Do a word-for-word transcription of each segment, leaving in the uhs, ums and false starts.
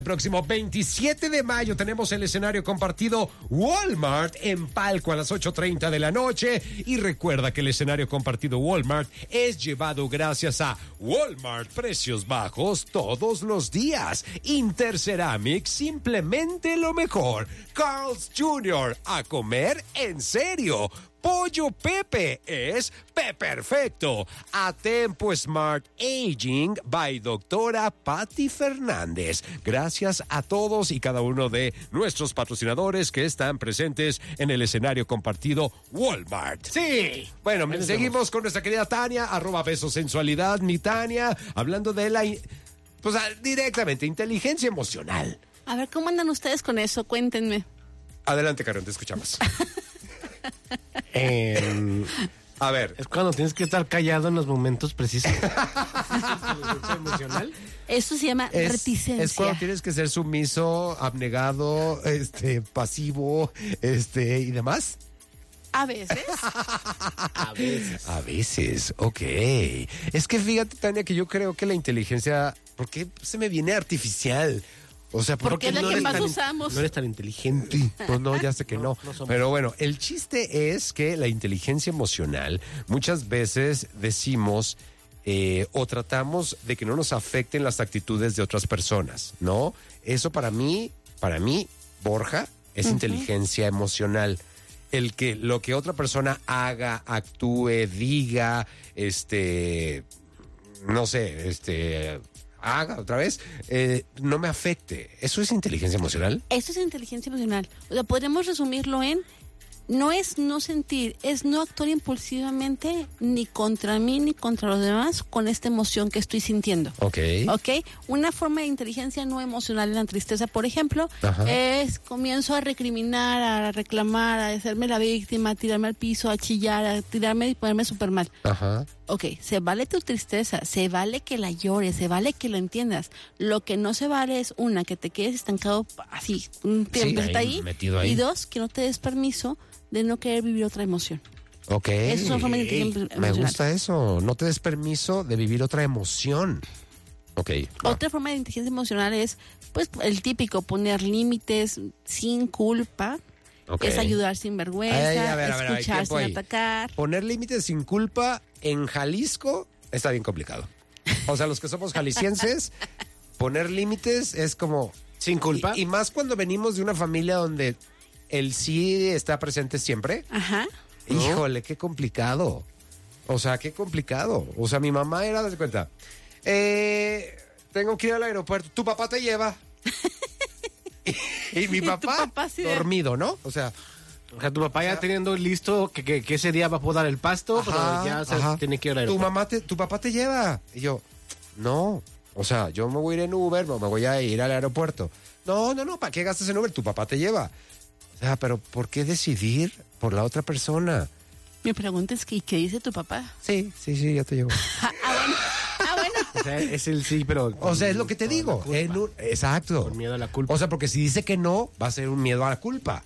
Próximo veintisiete de mayo tenemos el escenario compartido Walmart en Palco a las ocho treinta de la noche. Y recuerda que el escenario compartido Walmart es llevado gracias a Walmart, precios bajos todos los días. Interceramic, simplemente lo mejor. Carl's junior, a comer en serio. Pollo Pepe es Pe Perfecto. A Tempo Smart Aging by doctora Patti Fernández. Gracias a todos y cada uno de nuestros patrocinadores que están presentes en el escenario compartido Walmart. Sí. Bueno, seguimos con nuestra querida Tania, arroba beso sensualidad, mi Tania, hablando de la, pues directamente, inteligencia emocional. A ver, ¿cómo andan ustedes con eso? Cuéntenme. Adelante, Karen, te escuchamos. Eh, a ver. Es cuando tienes que estar callado en los momentos precisos. emocional. Eso se llama es, reticencia. Es cuando tienes que ser sumiso, abnegado, este, pasivo, este, y demás. A veces. A veces. A veces, ok. Es que fíjate, Tania, que yo creo que la inteligencia, ¿por qué se me viene artificial? O sea, porque es la no que eres más tan, usamos. No eres tan inteligente. Pues no, ya sé que no. no, no Pero bueno, el chiste es que la inteligencia emocional muchas veces decimos eh, o tratamos de que no nos afecten las actitudes de otras personas, ¿no? Eso para mí, para mí, Borja, es uh-huh. inteligencia emocional. El que lo que otra persona haga, actúe, diga, este, no sé, este... haga otra vez, eh, no me afecte. ¿Eso es inteligencia emocional? Eso es inteligencia emocional. O sea, podemos resumirlo en, no es no sentir, es no actuar impulsivamente ni contra mí ni contra los demás con esta emoción que estoy sintiendo. Ok. Ok. Una forma de inteligencia no emocional en la tristeza, por ejemplo, Ajá. es comienzo a recriminar, a reclamar, a hacerme la víctima, a tirarme al piso, a chillar, a tirarme y ponerme súper mal. Ajá. Ok, se vale tu tristeza, se vale que la llores, se vale que la entiendas. Lo que no se vale es, una, que te quedes estancado así, un tiempo sí, ahí, ahí, metido ahí. Y dos, que no te des permiso de no querer vivir otra emoción. Ok. Eso es una forma de inteligencia emocional. Me gusta eso, no te des permiso de vivir otra emoción. Ok. Otra forma de inteligencia emocional es, pues, el típico, poner límites sin culpa. Okay. Es ayudar sin vergüenza, ay, a ver, a ver, escuchar ver, sin ahí. Atacar. Poner límites sin culpa en Jalisco está bien complicado. O sea, los que somos jaliscienses, poner límites es como... ¿Sin culpa? Y, y más cuando venimos de una familia donde el sí está presente siempre. Ajá. Híjole, qué complicado. O sea, qué complicado. O sea, mi mamá era, de cuenta, eh, tengo que ir al aeropuerto, tu papá te lleva. Y, y mi papá, ¿Y papá sí dormido, ¿no? O sea, o sea, tu papá ya o sea, teniendo listo que, que, que ese día va a podar el pasto, ajá, pero ya se ajá. tiene que ir al aeropuerto. Tu mamá te, tu papá te lleva. Y yo, no, o sea, yo me voy a ir en Uber, no me voy a ir al aeropuerto. No, no, no, ¿para qué gastas en Uber? Tu papá te lleva. O sea, pero ¿por qué decidir por la otra persona? Mi pregunta es, ¿qué, qué dice tu papá? Sí, sí, sí, ya te llevo. ah, bueno. Ah, bueno. O sea, es el sí, pero... O sea, es lo que te digo. En un, exacto. Con miedo a la culpa. O sea, porque si dice que no, va a ser un miedo a la culpa.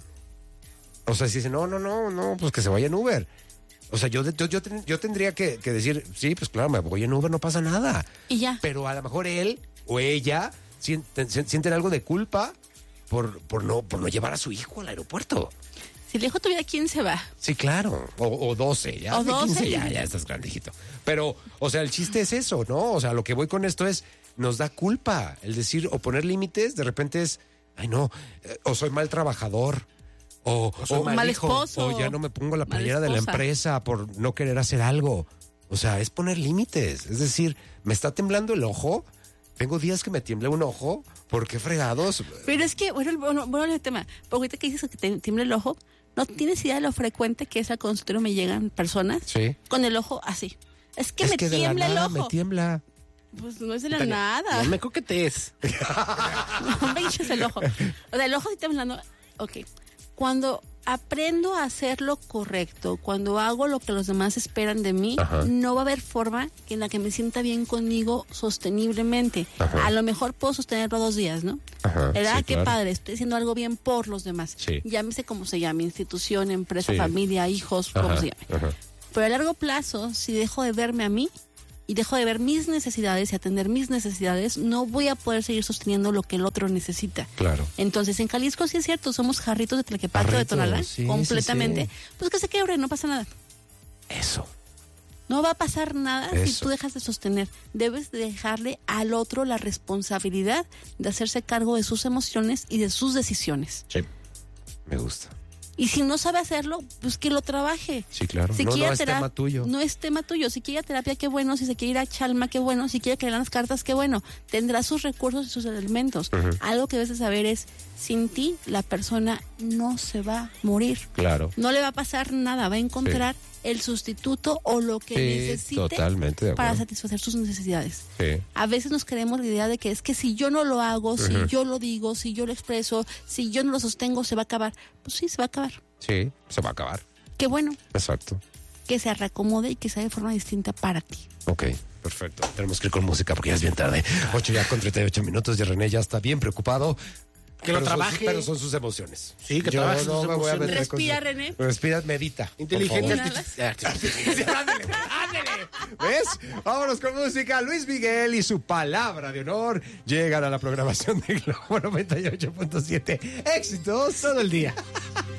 O sea, si dice, no, no, no, no, pues que se vaya en Uber. O sea, yo, yo, yo, yo tendría que, que decir, sí, pues claro, me voy en Uber, no pasa nada. Y ya. Pero a lo mejor él o ella sienten, sienten algo de culpa por, por, no, por no llevar a su hijo al aeropuerto. Si el hijo tuviera, ¿quién se va? Sí, claro. O, o doce. Ya o doce. quince, ya, ya estás grandejito. Pero, o sea, el chiste es eso, ¿no? O sea, lo que voy con esto es, nos da culpa. El decir o poner límites, de repente es, ay, no, eh, o soy mal trabajador. O, o soy o mal, mal hijo, esposo. O ya no me pongo la playera de la empresa por no querer hacer algo. O sea, es poner límites. Es decir, me está temblando el ojo. Tengo días que me tiembla un ojo. ¿Por qué fregados? Pero es que, bueno, bueno, bueno el tema. Porque ahorita que dices que te tiembla el ojo, ¿no tienes idea de lo frecuente que es al consultorio me llegan personas? Sí. Con el ojo así. Es que es me que tiembla de la nada el ojo. Me tiembla. Pues no es de la Tania, nada. No me coquetees. No me hinches el ojo. O sea, el ojo sí temblando. Ok. Cuando aprendo a hacer lo correcto, cuando hago lo que los demás esperan de mí, ajá, no va a haber forma en la que me sienta bien conmigo sosteniblemente. Ajá. A lo mejor puedo sostenerlo dos días, ¿no? Ajá, ¿verdad? sí, Qué claro. padre, estoy haciendo algo bien por los demás. Sí. Llámese como se llame, institución, empresa, sí, familia, hijos, ajá, como se llame. Ajá. Pero a largo plazo, si dejo de verme a mí y dejo de ver mis necesidades y atender mis necesidades, no voy a poder seguir sosteniendo lo que el otro necesita. Claro. Entonces, en Jalisco sí es cierto, somos jarritos de Tlaquepaque, de Jarritos, Tonalá, sí, completamente. sí, sí. Pues que se quiebre, no pasa nada. Eso. No va a pasar nada Eso. si tú dejas de sostener. Debes dejarle al otro la responsabilidad de hacerse cargo de sus emociones y de sus decisiones. Sí. Me gusta. Y si no sabe hacerlo, pues que lo trabaje. Sí, claro. Si no, quiere no es tera- tema tuyo. No es tema tuyo. Si quiere ir a terapia, qué bueno. Si se quiere ir a Chalma, qué bueno. Si quiere que le lean las cartas, qué bueno. Tendrá sus recursos y sus elementos. Ujú. Algo que debes de saber es, sin ti, la persona no se va a morir. Claro. No le va a pasar nada. Va a encontrar el sustituto o lo que Sí, necesite totalmente de para acuerdo. satisfacer sus necesidades. Sí. A veces nos creemos la idea de que es que si yo no lo hago, si Ujú. yo lo digo, si yo lo expreso, si yo no lo sostengo, se va a acabar. Pues sí, se va a acabar. Sí, se va a acabar. Qué bueno Exacto. que se reacomode y que sea de forma distinta para ti. Ok, perfecto. Tenemos que ir con música porque ya es bien tarde. Ocho ya con treinta y ocho minutos y René ya está bien preocupado. Que lo Pero son trabaje. sus- pero son sus emociones. Sí, que Yo trabaje no sus me voy a emociones. meter con Respira, su- René. Respira, medita. por Inteligente. favor. arti- ándale, ándale. ¿Ves? Vámonos con música. Luis Miguel y su palabra de honor llegan a la programación de Globo noventa y ocho punto siete. Éxitos todo el día.